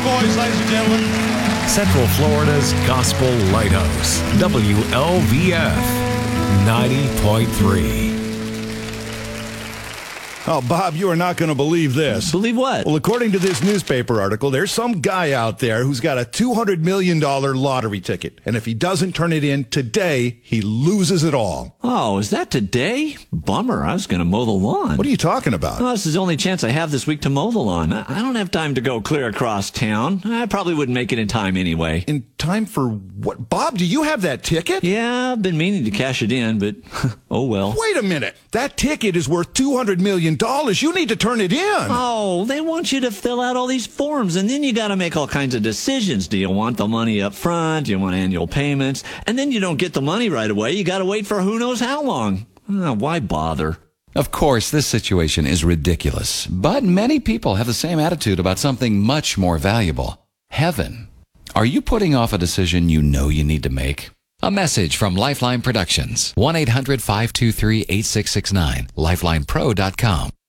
Boys, ladies and gentlemen. Central Florida's Gospel Lighthouse, WLVF 90.3. Oh, Bob, you are not going to believe this. Believe what? Well, according to this newspaper article, there's some guy out there who's got a $200 million lottery ticket. And if he doesn't turn it in today, he loses it all. Oh, is that today? Bummer. I was going to mow the lawn. What are you talking about? Well, this is the only chance I have this week to mow the lawn. I don't have time to go clear across town. I probably wouldn't make it in time anyway. In time for what? Bob, do you have that ticket? Yeah, I've been meaning to cash it in, but oh well. Wait a minute. That ticket is worth $200 million. You need to turn it in. Oh, they want you to fill out all these forms, and then you got to make all kinds of decisions. Do you want the money up front? Do you want annual payments? And then you don't get the money right away. You got to wait for who knows how long. Why bother? Of course, this situation is ridiculous, but many people have the same attitude about something much more valuable: heaven. Are you putting off a decision you know you need to make? A message from Lifeline Productions. 1-800-523-8669. LifelinePro.com.